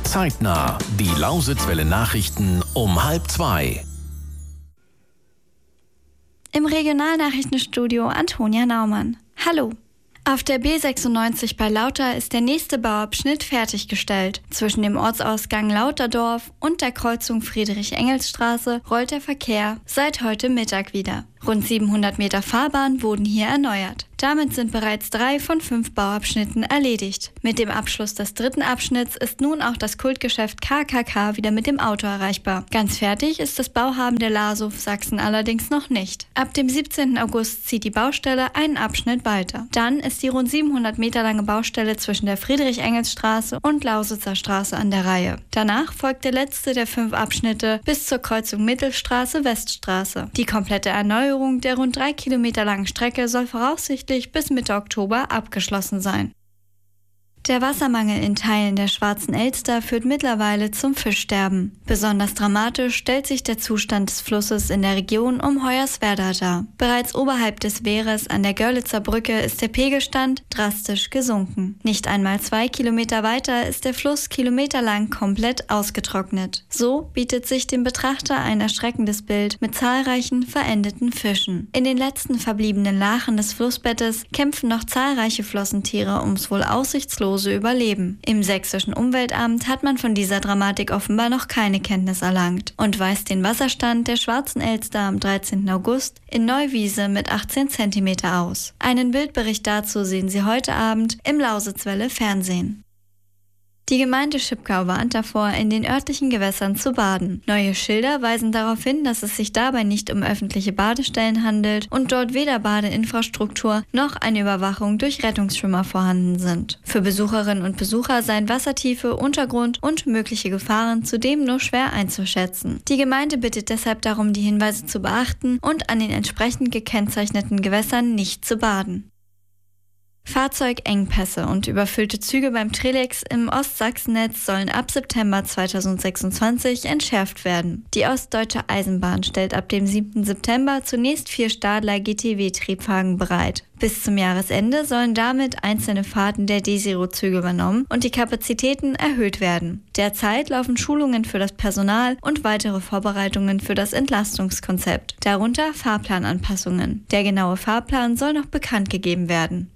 Zeitnah. Die Lausitzwelle Nachrichten um 1:30. Im Regionalnachrichtenstudio Antonia Naumann. Hallo. Auf der B96 bei Lauter ist der nächste Bauabschnitt fertiggestellt. Zwischen dem Ortsausgang Lauterdorf und der Kreuzung Friedrich-Engels-Straße rollt der Verkehr seit heute Mittag wieder. Rund 700 Meter Fahrbahn wurden hier erneuert. Damit sind bereits 3 von 5 Bauabschnitten erledigt. Mit dem Abschluss des 3. Abschnitts ist nun auch das Kultgeschäft KKK wieder mit dem Auto erreichbar. Ganz fertig ist das Bauhaben der LASUF Sachsen allerdings noch nicht. Ab dem 17. August zieht die Baustelle einen Abschnitt weiter. Dann ist die rund 700 Meter lange Baustelle zwischen der Friedrich-Engels-Straße und Lausitzer Straße an der Reihe. Danach folgt der letzte der 5 Abschnitte bis zur Kreuzung Mittelstraße-Weststraße. Die komplette Erneuerung der rund 3 Kilometer langen Strecke soll voraussichtlich bis Mitte Oktober abgeschlossen sein. Der Wassermangel in Teilen der Schwarzen Elster führt mittlerweile zum Fischsterben. Besonders dramatisch stellt sich der Zustand des Flusses in der Region um Hoyerswerda dar. Bereits oberhalb des Wehres an der Görlitzer Brücke ist der Pegelstand drastisch gesunken. Nicht einmal 2 Kilometer weiter ist der Fluss kilometerlang komplett ausgetrocknet. So bietet sich dem Betrachter ein erschreckendes Bild mit zahlreichen verendeten Fischen. In den letzten verbliebenen Lachen des Flussbettes kämpfen noch zahlreiche Flossentiere ums wohl aussichtslose Überleben. Im sächsischen Umweltamt hat man von dieser Dramatik offenbar noch keine Kenntnis erlangt und weist den Wasserstand der Schwarzen Elster am 13. August in Neuwiese mit 18 cm aus. Einen Bildbericht dazu sehen Sie heute Abend im Lausitzwelle Fernsehen. Die Gemeinde Schipkau warnt davor, in den örtlichen Gewässern zu baden. Neue Schilder weisen darauf hin, dass es sich dabei nicht um öffentliche Badestellen handelt und dort weder Badeinfrastruktur noch eine Überwachung durch Rettungsschwimmer vorhanden sind. Für Besucherinnen und Besucher seien Wassertiefe, Untergrund und mögliche Gefahren zudem nur schwer einzuschätzen. Die Gemeinde bittet deshalb darum, die Hinweise zu beachten und an den entsprechend gekennzeichneten Gewässern nicht zu baden. Fahrzeugengpässe und überfüllte Züge beim Trelex im Ostsachsennetz sollen ab September 2026 entschärft werden. Die Ostdeutsche Eisenbahn stellt ab dem 7. September zunächst 4 Stadler GTW-Triebwagen bereit. Bis zum Jahresende sollen damit einzelne Fahrten der D-Zero-Züge übernommen und die Kapazitäten erhöht werden. Derzeit laufen Schulungen für das Personal und weitere Vorbereitungen für das Entlastungskonzept, darunter Fahrplananpassungen. Der genaue Fahrplan soll noch bekannt gegeben werden.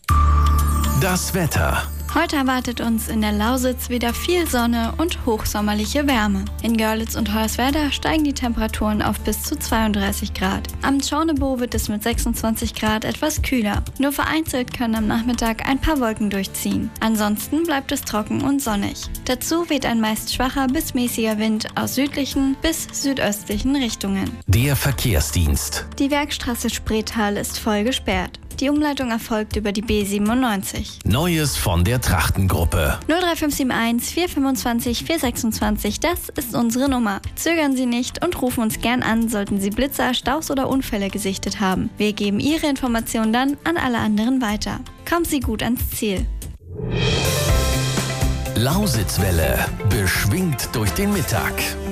Das Wetter. Heute erwartet uns in der Lausitz wieder viel Sonne und hochsommerliche Wärme. In Görlitz und Hoyerswerda steigen die Temperaturen auf bis zu 32 Grad. Am Tschornebow wird es mit 26 Grad etwas kühler. Nur vereinzelt können am Nachmittag ein paar Wolken durchziehen. Ansonsten bleibt es trocken und sonnig. Dazu weht ein meist schwacher bis mäßiger Wind aus südlichen bis südöstlichen Richtungen. Der Verkehrsdienst. Die Werkstraße Spreetal ist voll gesperrt. Die Umleitung erfolgt über die B97. Neues von der Trachtengruppe. 03571 425 426, das ist unsere Nummer. Zögern Sie nicht und rufen uns gern an, sollten Sie Blitzer, Staus oder Unfälle gesichtet haben. Wir geben Ihre Informationen dann an alle anderen weiter. Kommen Sie gut ans Ziel. Lausitzwelle, beschwingt durch den Mittag.